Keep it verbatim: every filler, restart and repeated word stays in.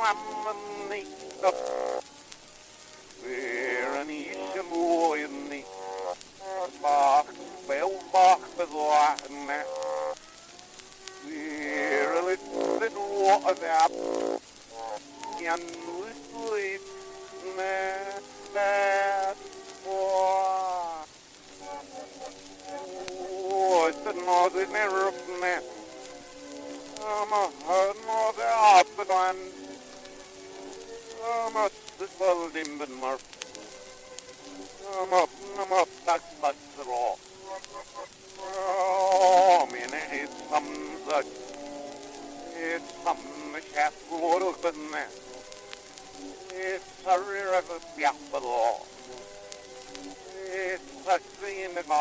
Slammen niet op. Weer een isje mooi niet. Bach, veel bach bezwaarden. Weer een little water. Can we sleep? That boy. Oh, it's the northern man. I'm a hard northern up the one. I'm a little limb and mark. I'm up, I'm up, that's but the law. Oh, man, it's some such. It's some shaft water than that. It's a river of the law. It's a thing in the